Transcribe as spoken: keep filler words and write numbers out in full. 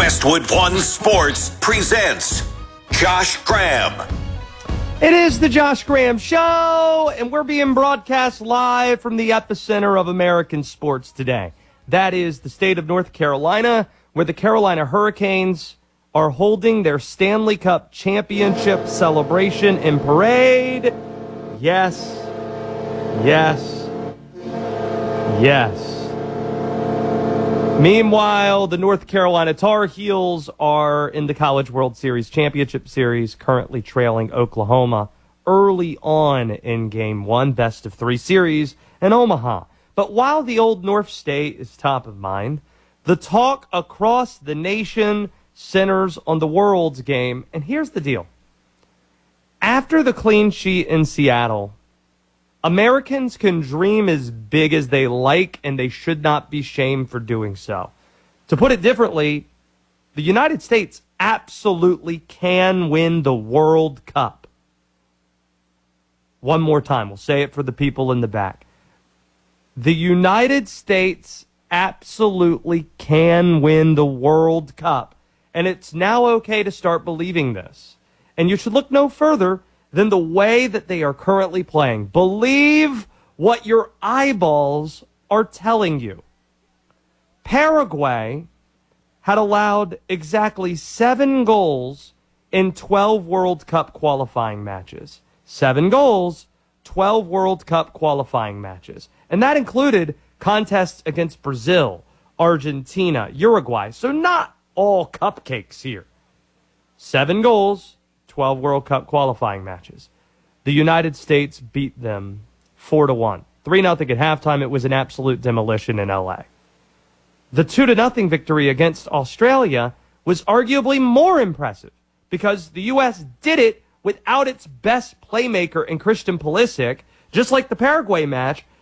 Westwood One Sports presents Josh Graham. It is the Josh Graham Show, and we're being broadcast live from the epicenter of American sports today. That is the state of North Carolina, where the Carolina Hurricanes are holding their Stanley Cup Championship celebration and parade. Yes, yes, yes. Meanwhile, the North Carolina Tar Heels are in the College World Series Championship Series, currently trailing Oklahoma early on in Game one, best of three series in Omaha. But while the Old North State is top of mind, the talk across the nation centers on the World's game. And here's the deal. After the clean sheet in Seattle, Americans can dream as big as they like, and they should not be shamed for doing so. To put it differently, the United States absolutely can win the World Cup. One more time. We'll say it for the people in the back. The United States absolutely can win the World Cup. And it's now okay to start believing this. And you should look no further than the way that they are currently playing. Believe what your eyeballs are telling you. Paraguay had allowed exactly seven goals in twelve World Cup qualifying matches. Seven goals, twelve World Cup qualifying matches. And that included contests against Brazil, Argentina, Uruguay. So not all cupcakes here. Seven goals, twelve World Cup qualifying matches. The United States beat them four to one. three nothing at halftime. It was an absolute demolition in L A. The two to nothing victory against Australia was arguably more impressive because the U S did it without its best playmaker in Christian Pulisic, just like the Paraguay match,